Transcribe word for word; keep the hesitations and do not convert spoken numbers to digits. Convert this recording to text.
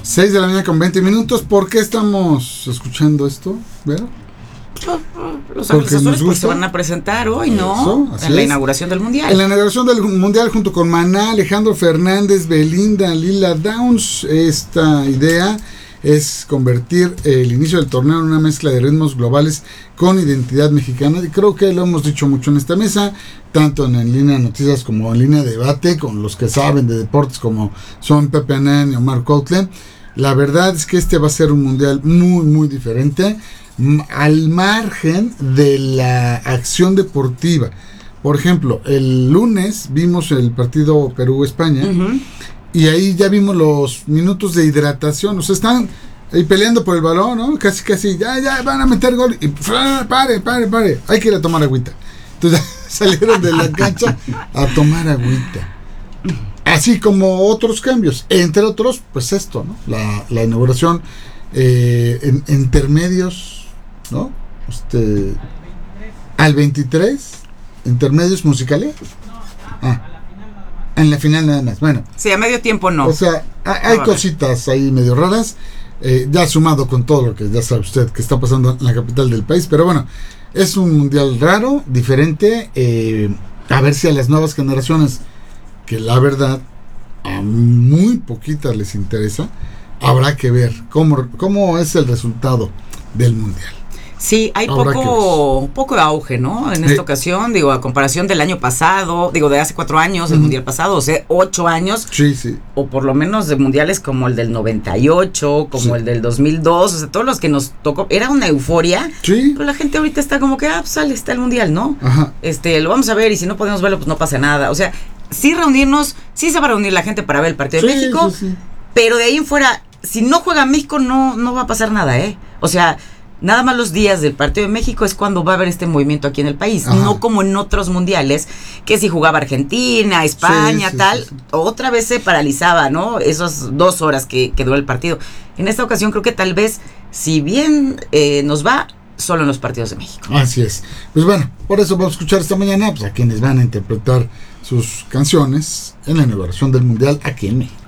seis de la mañana con veinte minutos. ¿Por qué estamos escuchando esto? ¿Verdad? Los Ángeles pues se van a presentar hoy, ¿no? Eso, en la es. inauguración del Mundial. En la inauguración del Mundial junto con Maná, Alejandro Fernández, Belinda, Lila Downs. Esta idea es convertir el inicio del torneo en una mezcla de ritmos globales con identidad mexicana, y creo que lo hemos dicho mucho en esta mesa, tanto en, en línea de noticias como en línea de debate, con los que saben de deportes como son Pepe Anán y Omar Coutle. La verdad es que este va a ser un mundial muy muy diferente, al margen de la acción deportiva. Por ejemplo, el lunes vimos el partido Perú-España, uh-huh. y ahí ya vimos los minutos de hidratación. O sea, están ahí peleando por el balón, ¿no? Casi, casi, ya, ya, van a meter gol. Y pare, pare, pare. Hay que ir a tomar agüita. Entonces salieron de la cancha a tomar agüita. Así como otros cambios. Entre otros, pues esto, ¿no? La, la inauguración eh, en, en intermedios, ¿no? Este, al veintitrés, intermedios musicales. Ah. En la final nada más, bueno. Sí, a medio tiempo no. O sea, hay no, cositas ahí medio raras, eh, ya sumado con todo lo que ya sabe usted que está pasando en la capital del país, pero bueno, es un mundial raro, diferente, eh, a ver si a las nuevas generaciones, que la verdad a muy poquitas les interesa, habrá que ver cómo, cómo es el resultado del mundial. Sí, hay Habrá poco poco de auge, ¿no? En esta eh. ocasión, digo, a comparación del año pasado, digo, de hace cuatro años, uh-huh. el mundial pasado, o sea, ocho años. Sí, sí. O por lo menos de mundiales como el del noventa y ocho, como sí. el del dos mil dos, o sea, todos los que nos tocó, era una euforia. Sí. Pero la gente ahorita está como que, ah, pues sale, está el mundial, ¿no? Ajá. Este, lo vamos a ver y si no podemos verlo, pues no pasa nada. O sea, sí reunirnos, sí se va a reunir la gente para ver el partido sí, de México, sí, sí. pero de ahí en fuera, si no juega México, no, no va a pasar nada, ¿eh? O sea, nada más los días del partido de México es cuando va a haber este movimiento aquí en el país. Ajá. No como en otros mundiales, que si jugaba Argentina, España, sí, sí, tal, sí, sí. otra vez se paralizaba, ¿no? Esas dos horas que, que duró el partido. En esta ocasión creo que tal vez, si bien eh, nos va, solo en los partidos de México. Así es. Pues bueno, por eso vamos a escuchar esta mañana pues, a quienes van a interpretar sus canciones en la inauguración del Mundial aquí en México.